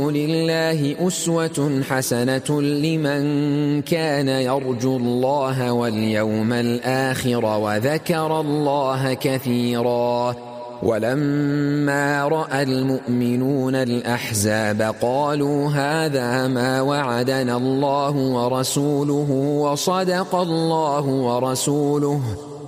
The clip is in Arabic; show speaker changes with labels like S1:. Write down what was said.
S1: لله أسوة حسنة لمن كان يرجو الله واليوم الآخر وذكر الله كثيرا. ولما رأى المؤمنون الأحزاب قالوا هذا ما وعدنا الله ورسوله وصدق الله ورسوله